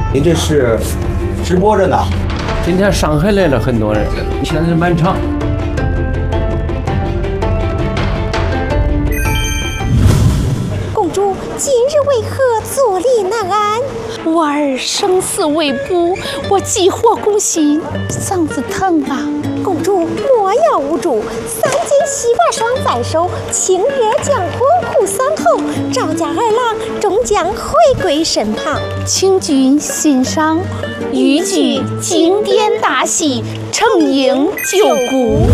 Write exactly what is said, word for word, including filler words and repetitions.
您这是直播着呢？ 今天上海来了很多人，现在满场。 公主今日为何坐立难安？ 我儿生死未卜，我急火攻心，嗓子疼啊！ 公主莫要无主，三斤西瓜霜在手，清热降火护丧后，赵家二郎终将回归身旁。 请君欣赏豫剧经典大戏《程婴救姑》。